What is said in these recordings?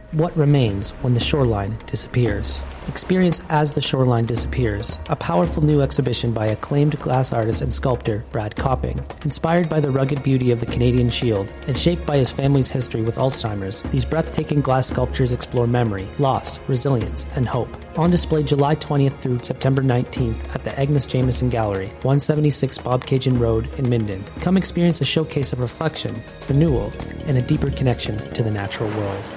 What remains when the shoreline disappears? Experience As the Shoreline Disappears, a powerful new exhibition by acclaimed glass artist and sculptor Brad Copping. Inspired by the rugged beauty of the Canadian Shield and shaped by his family's history with Alzheimer's, these breathtaking glass sculptures explore memory, loss, resilience, and hope. On display July 20th through September 19th at the Agnes Jameson Gallery, 176 Bobcaygeon Road in Minden. Come experience a showcase of reflection, renewal, and a deeper connection to the natural world.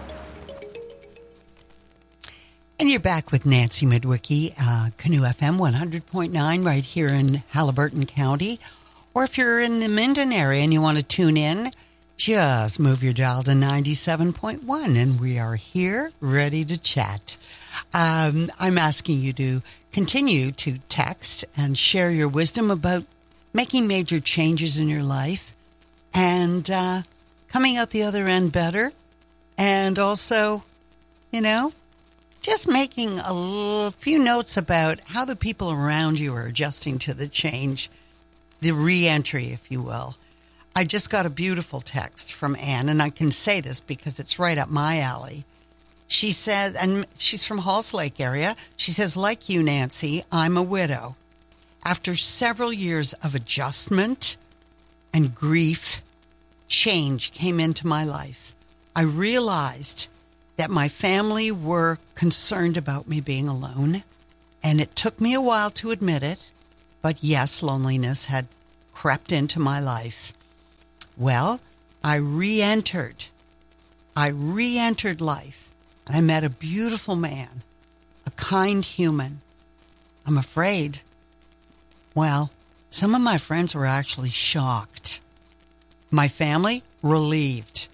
And you're back with Nancy Midwicki, Canoe FM 100.9 right here in Haliburton County. Or if you're in the Minden area and you want to tune in, just move your dial to 97.1 and we are here ready to chat. I'm asking you to continue to text and share your wisdom about making major changes in your life and coming out the other end better. And also, just making a few notes about how the people around you are adjusting to the change, the re-entry, if you will. I just got a beautiful text from Anne, and I can say this because it's right up my alley. She says, and she's from Halls Lake area, she says, like you, Nancy, I'm a widow. After several years of adjustment and grief, change came into my life. I realized that my family were concerned about me being alone, and it took me a while to admit it, but yes, loneliness had crept into my life. Well, I re-entered life, and I met a beautiful man, a kind human. I'm afraid, some of my friends were actually shocked. My family, relieved.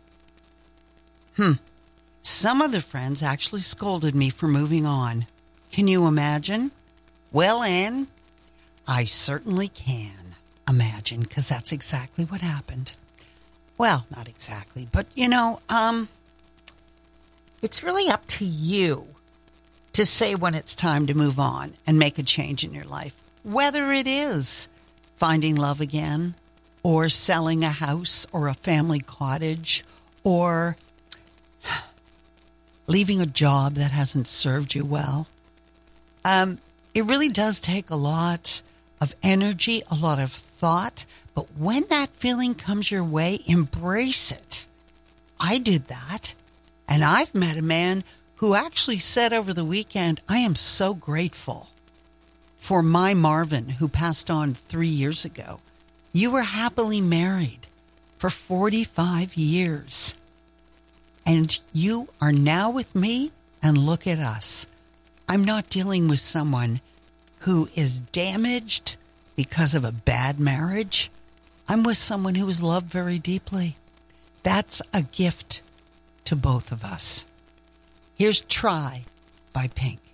Some of the friends actually scolded me for moving on. Can you imagine? Well, Anne, I certainly can imagine, because that's exactly what happened. Well, not exactly, but, it's really up to you to say when it's time to move on and make a change in your life, whether it is finding love again or selling a house or a family cottage or leaving a job that hasn't served you well. It really does take a lot of energy, a lot of thought, but when that feeling comes your way, embrace it. I did that, and I've met a man who actually said over the weekend, I am so grateful for my Marvin, who passed on 3 years ago. You were happily married for 45 years. And you are now with me, and look at us. I'm not dealing with someone who is damaged because of a bad marriage. I'm with someone who was loved very deeply. That's a gift to both of us. Here's Try by Pink.